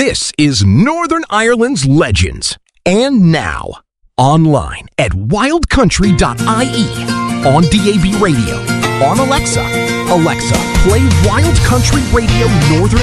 This is Northern Ireland's Legends. And now, online at wildcountry.ie, on DAB radio, on Alexa. Alexa, play Wild Country Radio Northern